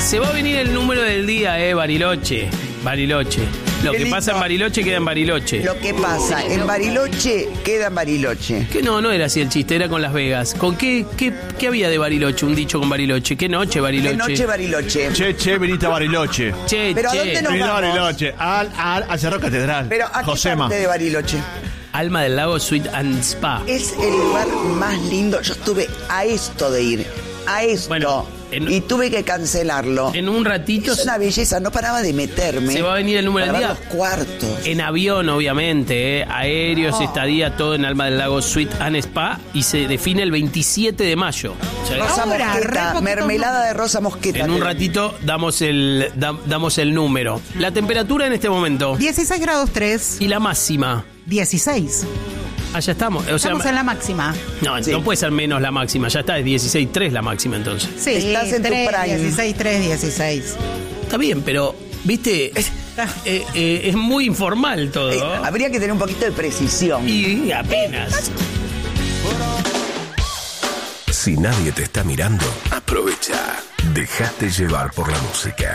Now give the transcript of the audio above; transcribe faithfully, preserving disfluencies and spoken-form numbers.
Se va a venir el número del día, eh, Bariloche. Bariloche. Lo Qué que lindo. pasa en Bariloche queda en Bariloche. Lo que pasa en Bariloche queda en Bariloche. Que no, no era así el chiste, era con Las Vegas. ¿Con qué, qué, qué había de Bariloche? Un dicho con Bariloche. ¿Qué noche Bariloche? De noche Bariloche. Che, che, veniste a Bariloche. Che, Pero ¿a che. dónde nos Venite a vamos? Bariloche. Al, al, al Cerro Catedral. Pero ¿a qué Josema. parte de Bariloche? Alma del Lago Suite and Spa. Es el lugar más lindo. Yo estuve a esto de ir. A esto. Bueno, en- y tuve que cancelarlo. En un ratito Es una belleza. No paraba de meterme. se va a venir el número del para día. ver los cuartos. En avión, obviamente, ¿eh? Aéreos, Oh. estadía, todo en Alma del Lago Suite and Spa. Y se define el veintisiete de mayo. O sea, Rosa Ahora, re mosqueta. poquito Mermelada más. de rosa mosqueta. en un ratito damos el, da- damos el número. La temperatura en este momento. dieciséis grados tres, Y la máxima. dieciséis. Ah, ya estamos. O sea, Estamos en la máxima. no, Sí. no puede ser menos la máxima. Ya está, es dieciséis tres la máxima entonces. Sí, Estás en tu tres, prime. dieciséis, tres, dieciséis. Está bien, pero, viste, eh, eh, es muy informal todo. Eh, habría que tener un poquito de precisión. Y apenas. Si nadie te está mirando, aprovecha. Dejate llevar por la música.